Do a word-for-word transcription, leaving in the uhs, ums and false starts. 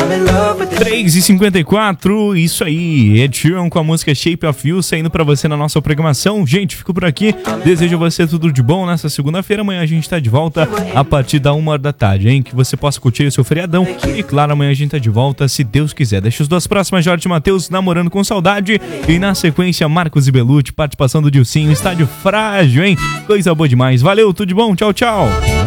três e cinquenta e quatro, isso aí, Ed Sheeran com a música Shape of You saindo pra você na nossa programação. Gente, fico por aqui, desejo a você tudo de bom nessa segunda-feira. Amanhã a gente tá de volta a partir da uma hora da tarde, hein? Que você possa curtir o seu feriadão. E claro, amanhã a gente tá de volta, se Deus quiser. Deixa os duas próximas, Jorge Mateus, Namorando com Saudade. E na sequência, Marcos e Belucci, participação do Dilcinho, Estádio Frágil, hein? Coisa boa demais. Valeu, tudo de bom, tchau, tchau.